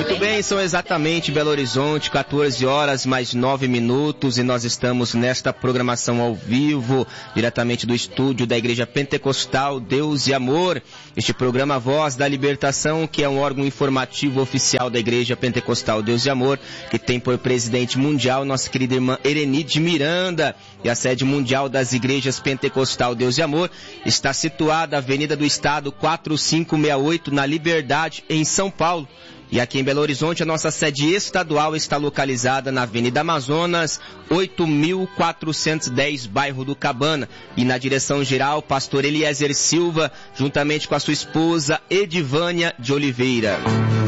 Muito bem, são exatamente Belo Horizonte, 14 horas mais 9 minutos e nós estamos nesta programação ao vivo, diretamente do estúdio da Igreja Pentecostal Deus e Amor. Este programa Voz da Libertação, que é um órgão informativo oficial da Igreja Pentecostal Deus e Amor, que tem por presidente mundial nossa querida irmã Erenide Miranda, e a sede mundial das Igrejas Pentecostal Deus e Amor está situada na Avenida do Estado 4568, na Liberdade, em São Paulo. E aqui em Belo Horizonte, a nossa sede estadual está localizada na Avenida Amazonas, 8.410, bairro do Cabana. E na direção geral, pastor Eliezer Silva, juntamente com a sua esposa Edivânia de Oliveira.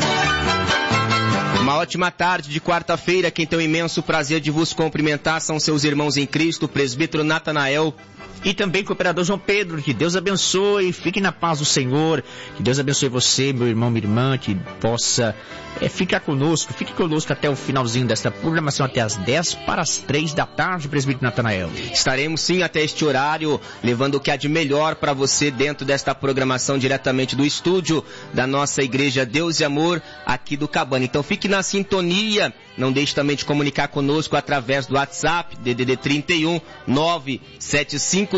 Uma ótima tarde de quarta-feira. Quem tem o imenso prazer de vos cumprimentar são seus irmãos em Cristo, o presbítero Natanael e também cooperador João Pedro. Que Deus abençoe, fique na paz do Senhor, que Deus abençoe você, meu irmão, minha irmã, que possa fique conosco até o finalzinho desta programação, até as 10 para as 3 da tarde, presbítero Natanael. Estaremos sim até este horário, levando o que há de melhor para você dentro desta programação, diretamente do estúdio da nossa Igreja Deus e Amor, aqui do Cabana. Então fique na sintonia, não deixe também de comunicar conosco através do WhatsApp, DDD 31 975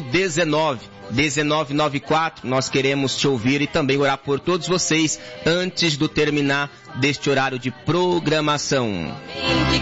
1994, nós queremos te ouvir e também orar por todos vocês antes do terminar deste horário de programação.